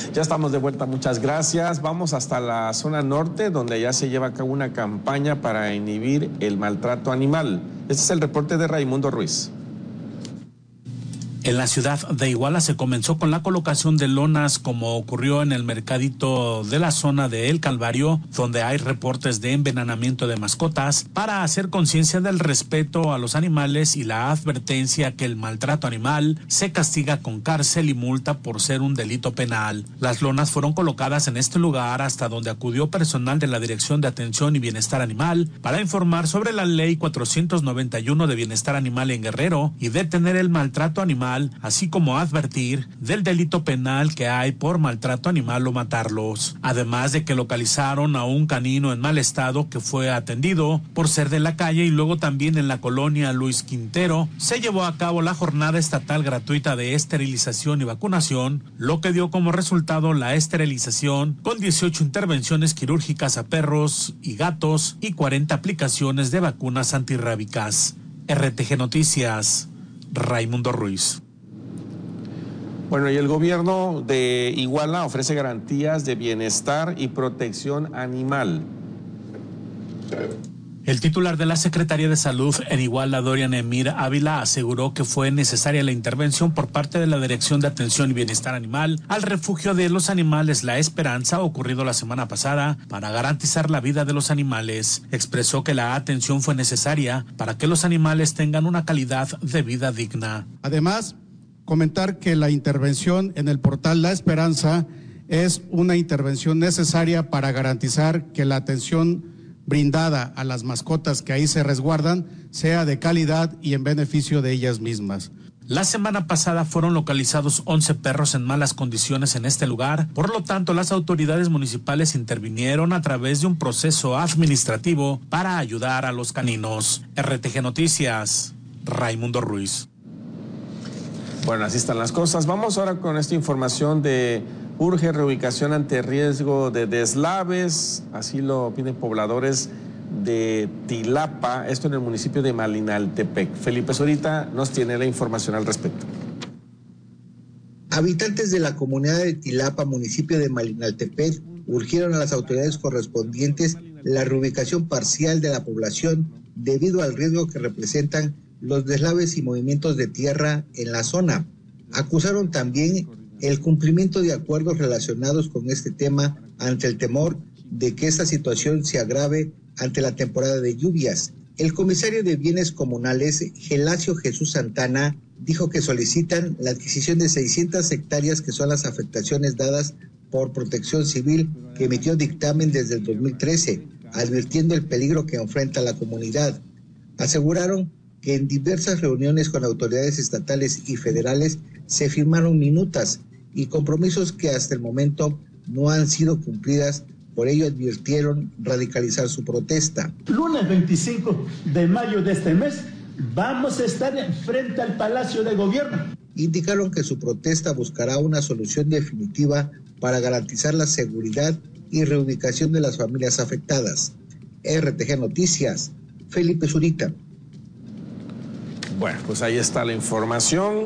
Ya estamos de vuelta, muchas gracias. Vamos hasta la zona norte, donde ya se lleva a cabo una campaña para inhibir el maltrato animal. Este es el reporte de Raimundo Ruiz. En la ciudad de Iguala se comenzó con la colocación de lonas, como ocurrió en el mercadito de la zona de El Calvario, donde hay reportes de envenenamiento de mascotas, para hacer conciencia del respeto a los animales y la advertencia que el maltrato animal se castiga con cárcel y multa por ser un delito penal. Las lonas fueron colocadas en este lugar, hasta donde acudió personal de la Dirección de Atención y Bienestar Animal para informar sobre la Ley 491 de Bienestar Animal en Guerrero y detener el maltrato animal, así como advertir del delito penal que hay por maltrato animal o matarlos. Además de que localizaron a un canino en mal estado que fue atendido por ser de la calle, y luego también en la colonia Luis Quintero se llevó a cabo la jornada estatal gratuita de esterilización y vacunación, lo que dio como resultado la esterilización con 18 intervenciones quirúrgicas a perros y gatos y 40 aplicaciones de vacunas antirrábicas. RTG Noticias, Raimundo Ruiz. Bueno, y el gobierno de Iguala ofrece garantías de bienestar y protección animal. El titular de la Secretaría de Salud en Iguala, Dorian Emir Ávila, aseguró que fue necesaria la intervención por parte de la Dirección de Atención y Bienestar Animal al refugio de los animales La Esperanza, ocurrido la semana pasada, para garantizar la vida de los animales. Expresó que la atención fue necesaria para que los animales tengan una calidad de vida digna. Además, comentar que la intervención en el portal La Esperanza es una intervención necesaria para garantizar que la atención brindada a las mascotas que ahí se resguardan sea de calidad y en beneficio de ellas mismas. La semana pasada fueron localizados 11 perros en malas condiciones en este lugar, por lo tanto las autoridades municipales intervinieron a través de un proceso administrativo para ayudar a los caninos. RTG Noticias, Raimundo Ruiz. Bueno, así están las cosas. Vamos ahora con esta información de urge reubicación ante riesgo de deslaves, así lo piden pobladores de Tilapa, esto en el municipio de Malinaltepec. Felipe Zurita nos tiene la información al respecto. Habitantes de la comunidad de Tilapa, municipio de Malinaltepec, urgieron a las autoridades correspondientes la reubicación parcial de la población debido al riesgo que representan los deslaves y movimientos de tierra en la zona. Acusaron también el cumplimiento de acuerdos relacionados con este tema ante el temor de que esta situación se agrave ante la temporada de lluvias. El comisario de Bienes Comunales, Gelacio Jesús Santana, dijo que solicitan la adquisición de 600 hectáreas que son las afectaciones dadas por Protección Civil, que emitió dictamen desde el 2013, advirtiendo el peligro que enfrenta la comunidad. Aseguraron que en diversas reuniones con autoridades estatales y federales se firmaron minutas y compromisos que hasta el momento no han sido cumplidas. Por ello advirtieron radicalizar su protesta. Lunes 25 de mayo de este mes vamos a estar frente al Palacio de Gobierno. Indicaron que su protesta buscará una solución definitiva para garantizar la seguridad y reubicación de las familias afectadas. RTG Noticias, Felipe Zurita. Bueno, pues ahí está la información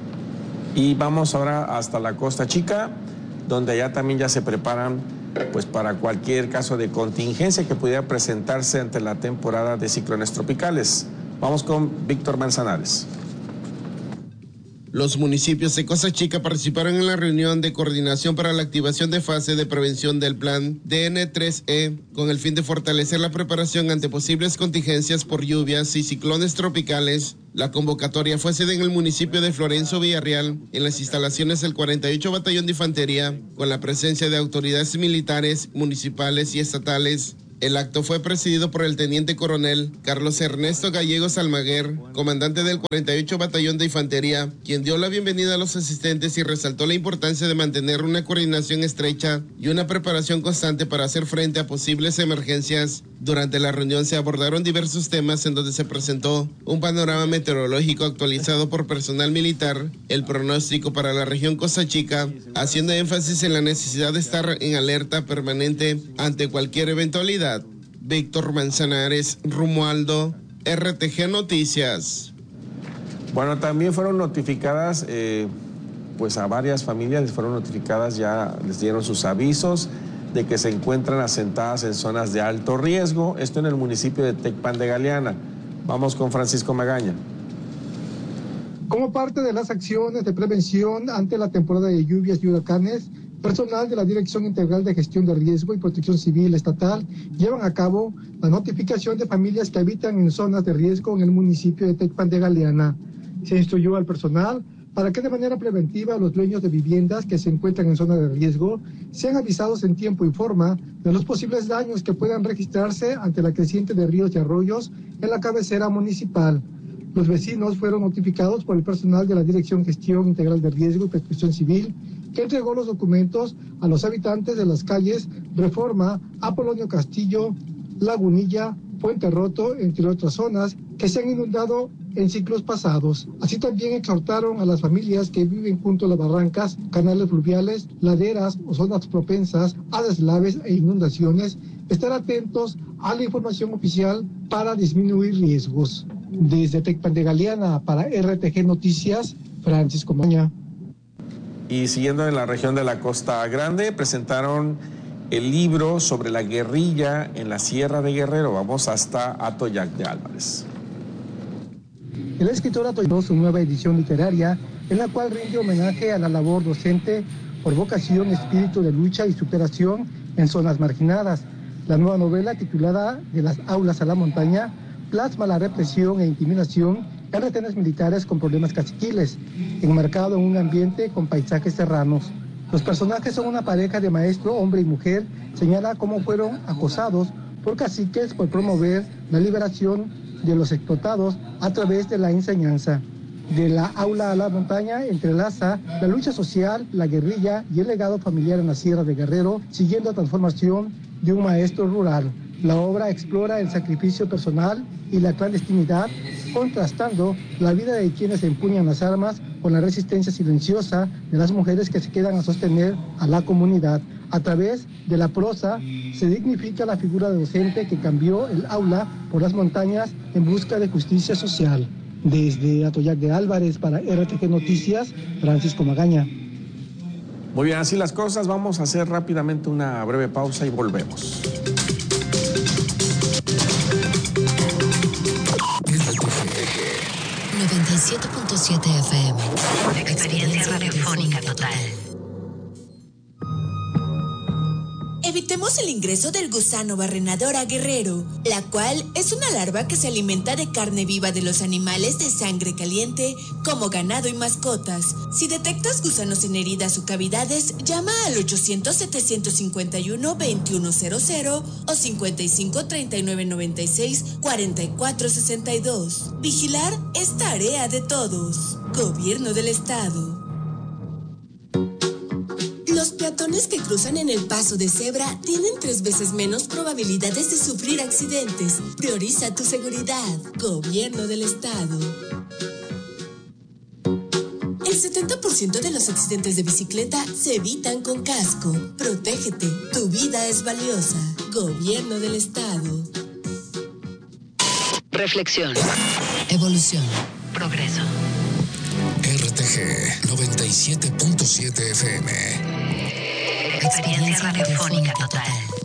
y vamos ahora hasta la Costa Chica, donde allá también ya se preparan pues para cualquier caso de contingencia que pudiera presentarse ante la temporada de ciclones tropicales. Vamos con Víctor Manzanares. Los municipios de Costa Chica participaron en la reunión de coordinación para la activación de fase de prevención del plan DN3E con el fin de fortalecer la preparación ante posibles contingencias por lluvias y ciclones tropicales. La convocatoria fue sede en el municipio de Florencio Villarreal, en las instalaciones del 48 Batallón de Infantería, con la presencia de autoridades militares, municipales y estatales. El acto fue presidido por el teniente coronel Carlos Ernesto Gallegos Almaguer, comandante del 48 Batallón de Infantería, quien dio la bienvenida a los asistentes y resaltó la importancia de mantener una coordinación estrecha y una preparación constante para hacer frente a posibles emergencias. Durante la reunión se abordaron diversos temas en donde se presentó un panorama meteorológico actualizado por personal militar, el pronóstico para la región Costa Chica, haciendo énfasis en la necesidad de estar en alerta permanente ante cualquier eventualidad. Víctor Manzanares, Romualdo, RTG Noticias. Bueno, también fueron notificadas pues a varias familias les fueron notificadas, ya les dieron sus avisos de que se encuentran asentadas en zonas de alto riesgo, esto en el municipio de Tecpan de Galeana. Vamos con Francisco Magaña. Como parte de las acciones de prevención ante la temporada de lluvias y huracanes, personal de la Dirección Integral de Gestión de Riesgo y Protección Civil Estatal llevan a cabo la notificación de familias que habitan en zonas de riesgo en el municipio de Tecpan de Galeana. Se instruyó al personal para que de manera preventiva los dueños de viviendas que se encuentran en zona de riesgo sean avisados en tiempo y forma de los posibles daños que puedan registrarse ante la creciente de ríos y arroyos en la cabecera municipal. Los vecinos fueron notificados por el personal de la Dirección Gestión Integral de Riesgo y Protección Civil, que entregó los documentos a los habitantes de las calles Reforma, Apolonio Castillo, Lagunilla, Puente Roto, entre otras zonas que se han inundado en ciclos pasados. Así también exhortaron a las familias que viven junto a las barrancas, canales fluviales, laderas o zonas propensas a deslaves e inundaciones, estar atentos a la información oficial para disminuir riesgos. Desde Tecpan de Galeana para RTG Noticias, Francisco Magaña. Y siguiendo en la región de la Costa Grande, presentaron el libro sobre la guerrilla en la Sierra de Guerrero. Vamos hasta Atoyac de Álvarez. El escritor atoyó su nueva edición literaria, en la cual rinde homenaje a la labor docente por vocación, espíritu de lucha y superación en zonas marginadas. La nueva novela, titulada De las aulas a la montaña, plasma la represión e intimidación en retenes militares con problemas caciquiles, enmarcado en un ambiente con paisajes serranos. Los personajes son una pareja de maestro, hombre y mujer, señala cómo fueron acosados por caciques por promover la liberación de los explotados a través de la enseñanza. De la aula a la montaña entrelaza la lucha social, la guerrilla y el legado familiar en la Sierra de Guerrero, siguiendo la transformación de un maestro rural. La obra explora el sacrificio personal y la clandestinidad, contrastando la vida de quienes empuñan las armas con la resistencia silenciosa de las mujeres que se quedan a sostener a la comunidad. A través de la prosa se dignifica la figura de docente que cambió el aula por las montañas en busca de justicia social. Desde Atoyac de Álvarez para RTG Noticias, Francisco Magaña. Muy bien, así las cosas. Vamos a hacer rápidamente una breve pausa y volvemos. RTG 97.7 FM. Experiencia radiofónica total. Evitemos el ingreso del gusano barrenador a Guerrero, la cual es una larva que se alimenta de carne viva de los animales de sangre caliente, como ganado y mascotas. Si detectas gusanos en heridas o cavidades, llama al 800-751-2100 o 55-3996-4462. Vigilar es tarea de todos. Gobierno del Estado. Los peatones que cruzan en el paso de cebra tienen 3 veces menos probabilidades de sufrir accidentes. Prioriza tu seguridad. Gobierno del Estado. El 70% de los accidentes de bicicleta se evitan con casco. Protégete. Tu vida es valiosa. Gobierno del Estado. Reflexión. Evolución. Progreso. RTG 97.7 FM. Experiencia radiofónica total.